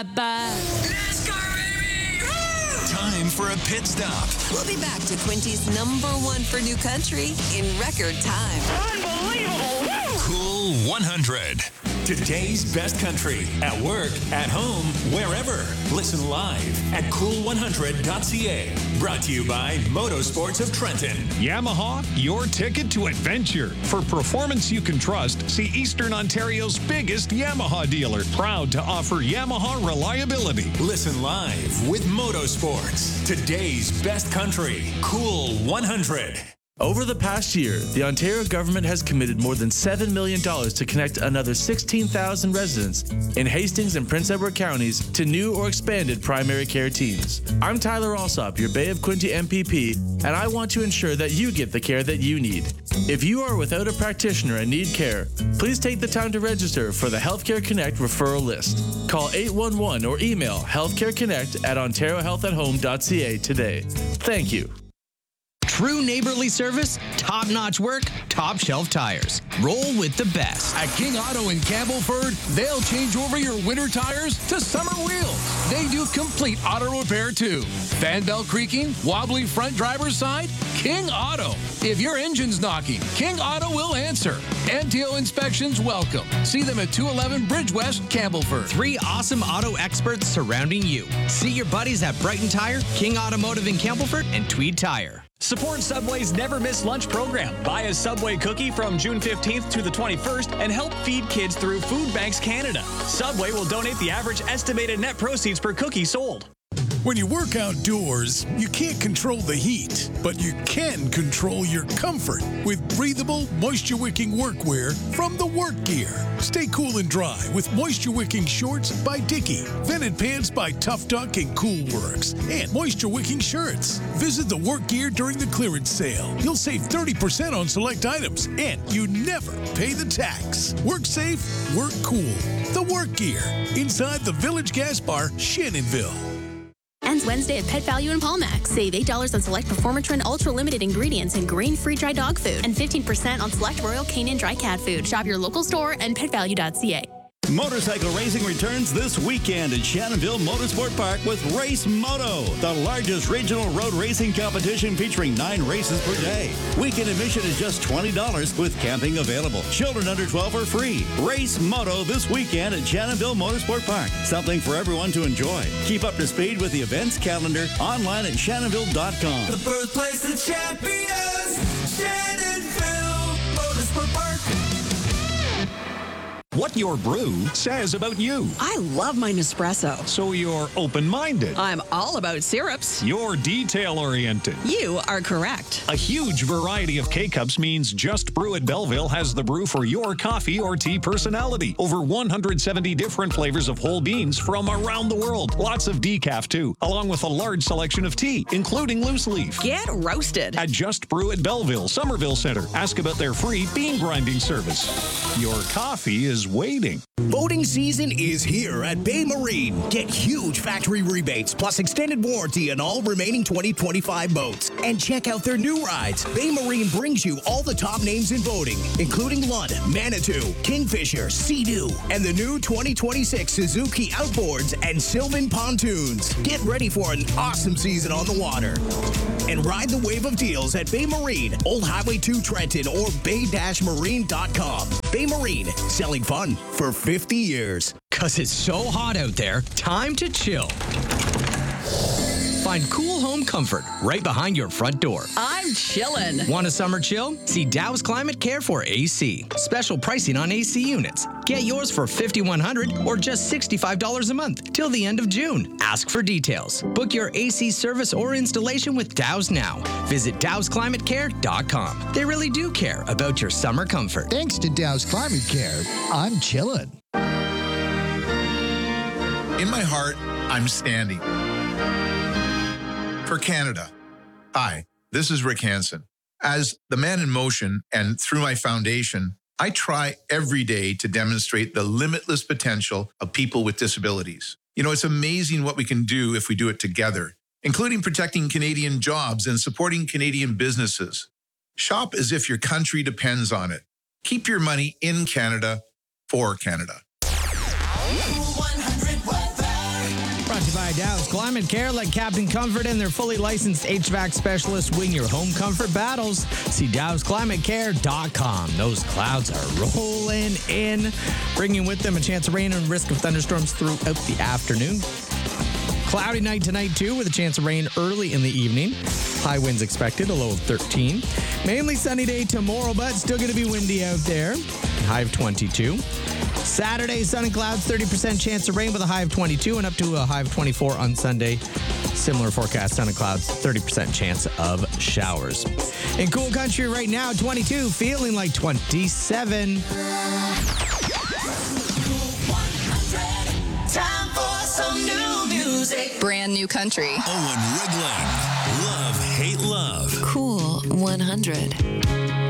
NASCAR, baby! Time for a pit stop. We'll be back to Quinty's #1 for new country in record time. Unbelievable! Cool 100. Today's best country. At work, at home, wherever. Listen live at cool100.ca. Brought to you by Motorsports of Trenton. Yamaha, your ticket to adventure. For performance you can trust, see Eastern Ontario's biggest Yamaha dealer. Proud to offer Yamaha reliability. Listen live with Motorsports. Today's best country. Cool 100. Over the past year, the Ontario government has committed more than $7 million to connect another 16,000 residents in Hastings and Prince Edward counties to new or expanded primary care teams. I'm Tyler Alsop, your Bay of Quinte MPP, and I want to ensure that you get the care that you need. If you are without a practitioner and need care, please take the time to register for the Healthcare Connect referral list. Call 811 or email healthcareconnect@ontariohealthathome.ca today. Thank you. True neighborly service, top-notch work, top-shelf tires. Roll with the best. At King Auto in Campbellford, they'll change over your winter tires to summer wheels. They do complete auto repair, too. Fan belt creaking, wobbly front driver's side? King Auto. If your engine's knocking, King Auto will answer. NTO inspections welcome. See them at 211 Bridge West, Campbellford. 3 awesome auto experts surrounding you. See your buddies at Brighton Tire, King Automotive in Campbellford, and Tweed Tire. Support Subway's Never Miss Lunch program. Buy a Subway cookie from June 15th to the 21st and help feed kids through Food Banks Canada. Subway will donate the average estimated net proceeds per cookie sold. When you work outdoors, you can't control the heat, but you can control your comfort with breathable, moisture-wicking workwear from the Work Gear. Stay cool and dry with moisture-wicking shorts by Dickie, vented pants by Tough Duck and Cool Works, and moisture-wicking shirts. Visit the Work Gear during the clearance sale. You'll save 30% on select items, and you never pay the tax. Work safe, work cool. The Work Gear, inside the Village Gas Bar, Shannonville. Ends Wednesday at Pet Value in Palmac. Save $8 on select Performatrin Ultra Limited ingredients and grain-free dry dog food, and 15% on select Royal Canin dry cat food. Shop your local store and petvalue.ca. Motorcycle racing returns this weekend at Shannonville Motorsport Park with Race Moto, the largest regional road racing competition featuring 9 races per day. Weekend admission is just $20 with camping available. Children under 12 are free. Race Moto this weekend at Shannonville Motorsport Park. Something for everyone to enjoy. Keep up to speed with the events calendar online at shannonville.com. The birthplace of champions, Shannonville Motorsport Park. What your brew says about you. I love my Nespresso. So you're open-minded. I'm all about syrups. You're detail-oriented. You are correct. A huge variety of K-Cups means Just Brew at Belleville has the brew for your coffee or tea personality. Over 170 different flavors of whole beans from around the world. Lots of decaf, too, along with a large selection of tea, including loose leaf. Get roasted. At Just Brew at Belleville, Somerville Center. Ask about their free bean grinding service. Your coffee is waiting. Boating season is here at Bay Marine. Get huge factory rebates plus extended warranty on all remaining 2025 boats. And check out their new rides. Bay Marine brings you all the top names in boating, including Lund, Manitou, Kingfisher, Sea-Doo, and the new 2026 Suzuki Outboards and Sylvan Pontoons. Get ready for an awesome season on the water. And ride the wave of deals at Bay Marine, Old Highway 2 Trenton, or bay-marine.com. Bay Marine, selling fun for 50 years. 'Cause it's so hot out there, time to chill. Find cool home comfort right behind your front door. I'm chillin'. Want a summer chill? See Dow's Climate Care for AC. Special pricing on AC units. Get yours for $5,100 or just $65 a month till the end of June. Ask for details. Book your AC service or installation with Dow's now. Visit dowsclimatecare.com. They really do care about your summer comfort. Thanks to Dow's Climate Care, I'm chillin'. In my heart, I'm standing for Canada. Hi, this is Rick Hansen. As the Man in Motion and through my foundation, I try every day to demonstrate the limitless potential of people with disabilities. You know, it's amazing what we can do if we do it together, including protecting Canadian jobs and supporting Canadian businesses. Shop as if your country depends on it. Keep your money in Canada for Canada. Cool 100 weather. by Dow's Climate Care. Let Captain Comfort and their fully licensed HVAC specialists win your home comfort battles. See dowsclimatecare.com. Those clouds are rolling in, bringing with them a chance of rain and risk of thunderstorms throughout the afternoon. Cloudy night tonight, too, with a chance of rain early in the evening. High winds expected, a low of 13. Mainly sunny day tomorrow, but still going to be windy out there. High of 22. Saturday, sun and clouds, 30% chance of rain with a high of 22 and up to a high of 24 on Sunday. Similar forecast, sun and clouds, 30% chance of showers. In cool country right now, 22, feeling like 27. Time for some new music. Brand new country. Owen Rigling. Love, hate, love. Cool 100.